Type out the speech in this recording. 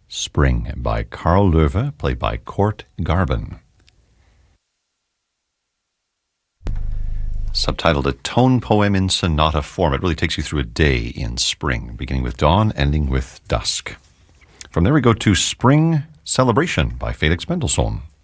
Spring by Carl Loewe, played by Kort Garben. Subtitled A Tone Poem in Sonata Form. It really takes you through a day in spring, beginning with dawn, ending with dusk. From there we go to Spring Celebration by Felix Mendelssohn.